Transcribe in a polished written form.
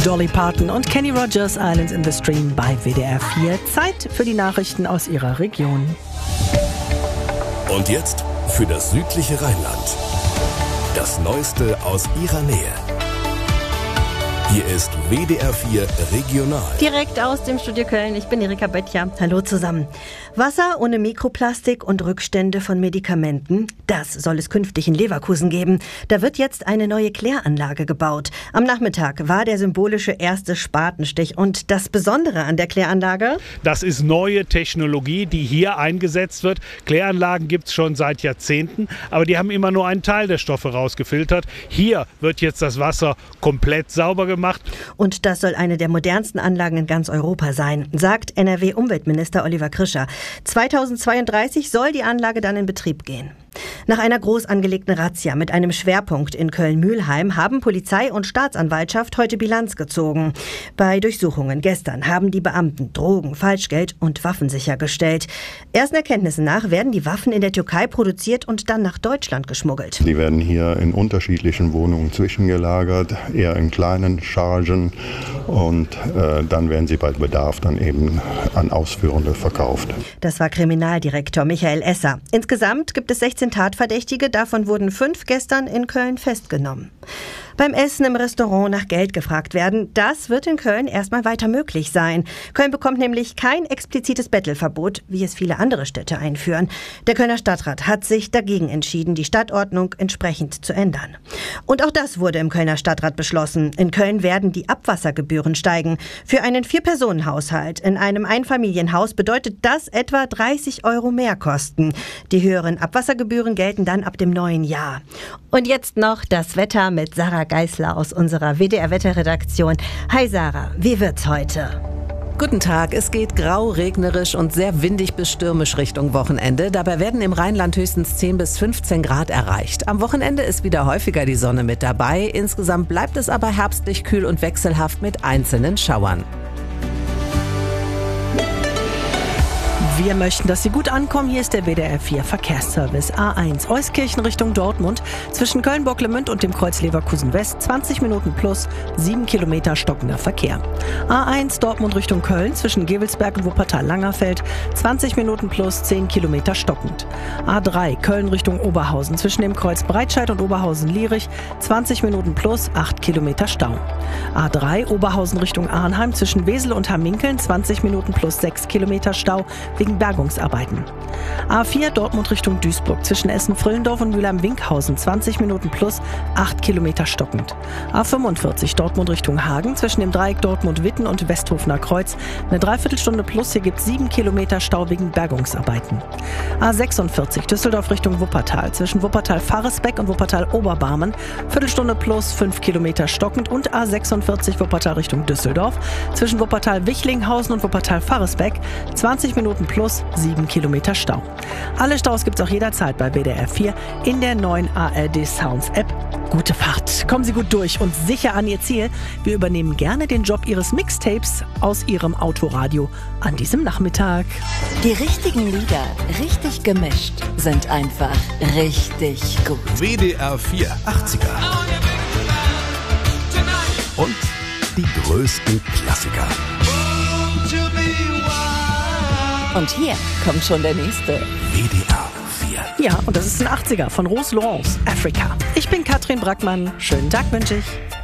Dolly Parton und Kenny Rogers, Islands in the Stream bei WDR 4. Zeit für die Nachrichten aus Ihrer Region. Und jetzt für das südliche Rheinland. Das Neueste aus Ihrer Nähe. Hier ist WDR 4 Regional. Direkt aus dem Studio Köln. Ich bin Erika Böttcher. Hallo zusammen. Wasser ohne Mikroplastik und Rückstände von Medikamenten, das soll es künftig in Leverkusen geben. Da wird jetzt eine neue Kläranlage gebaut. Am Nachmittag war der symbolische erste Spatenstich. Und das Besondere an der Kläranlage? Das ist neue Technologie, die hier eingesetzt wird. Kläranlagen gibt es schon seit Jahrzehnten, aber die haben immer nur einen Teil der Stoffe rausgefiltert. Hier wird jetzt das Wasser komplett sauber gemacht. Und das soll eine der modernsten Anlagen in ganz Europa sein, sagt NRW-Umweltminister Oliver Krischer. 2032 soll die Anlage dann in Betrieb gehen. Nach einer groß angelegten Razzia mit einem Schwerpunkt in Köln-Mühlheim haben Polizei und Staatsanwaltschaft heute Bilanz gezogen. Bei Durchsuchungen gestern haben die Beamten Drogen, Falschgeld und Waffen sichergestellt. Ersten Erkenntnissen nach werden die Waffen in der Türkei produziert und dann nach Deutschland geschmuggelt. Die werden hier in unterschiedlichen Wohnungen zwischengelagert, eher in kleinen Chargen, und dann werden sie bei Bedarf dann eben an Ausführende verkauft. Das war Kriminaldirektor Michael Esser. Insgesamt gibt es 16 Tatverdächtige, davon wurden 5 gestern in Köln festgenommen. Beim Essen im Restaurant nach Geld gefragt werden, das wird in Köln erstmal weiter möglich sein. Köln bekommt nämlich kein explizites Bettelverbot, wie es viele andere Städte einführen. Der Kölner Stadtrat hat sich dagegen entschieden, die Stadtordnung entsprechend zu ändern. Und auch das wurde im Kölner Stadtrat beschlossen. In Köln werden die Abwassergebühren steigen. Für einen 4-Personen-Haushalt in einem Einfamilienhaus bedeutet das etwa 30 € mehr Kosten. Die höheren Abwassergebühren gelten dann ab dem neuen Jahr. Und jetzt noch das Wetter mit Sarah Geisler aus unserer WDR-Wetterredaktion. Hi Sarah, wie wird's heute? Guten Tag, es geht grau, regnerisch und sehr windig bis stürmisch Richtung Wochenende. Dabei werden im Rheinland höchstens 10 bis 15 Grad erreicht. Am Wochenende ist wieder häufiger die Sonne mit dabei. Insgesamt bleibt es aber herbstlich kühl und wechselhaft mit einzelnen Schauern. Wir möchten, dass Sie gut ankommen. Hier ist der WDR 4 Verkehrsservice. A1 Euskirchen Richtung Dortmund. Zwischen Köln-Bocklemünd und dem Kreuz Leverkusen West 20 Minuten plus 7 Kilometer stockender Verkehr. A1 Dortmund Richtung Köln zwischen Gevelsberg und Wuppertal-Langerfeld 20 Minuten plus 10 Kilometer stockend. A3 Köln Richtung Oberhausen zwischen dem Kreuz Breitscheid und Oberhausen-Lierich 20 Minuten plus 8 Kilometer Stau. A3 Oberhausen Richtung Arnheim zwischen Wesel und Hamminkeln 20 Minuten plus 6 Kilometer Stau wegen Bergungsarbeiten. A4 Dortmund Richtung Duisburg zwischen Essen-Frillendorf und Mülheim-Winkhausen 20 Minuten plus 8 Kilometer stockend. A45 Dortmund Richtung Hagen zwischen dem Dreieck Dortmund-Witten und Westhofener Kreuz eine Dreiviertelstunde plus, hier gibt es 7 Kilometer Stau wegen Bergungsarbeiten. A46 Düsseldorf Richtung Wuppertal zwischen Wuppertal-Faresbeck und Wuppertal-Oberbarmen Viertelstunde plus 5 Kilometer stockend, und A46 Wuppertal Richtung Düsseldorf zwischen Wuppertal-Wichlinghausen und Wuppertal-Faresbeck 20 Minuten plus 7 Kilometer Stau. Alle Staus gibt es auch jederzeit bei WDR 4 in der neuen ARD Sounds App. Gute Fahrt. Kommen Sie gut durch und sicher an Ihr Ziel. Wir übernehmen gerne den Job Ihres Mixtapes aus Ihrem Autoradio an diesem Nachmittag. Die richtigen Lieder, richtig gemischt, sind einfach richtig gut. WDR 4 80er. Und die größten Klassiker. Und hier kommt schon der nächste. WDR 4. Ja, und das ist ein 80er von Rose Laurence, Africa. Ich bin Katrin Brackmann. Schönen Tag wünsche ich.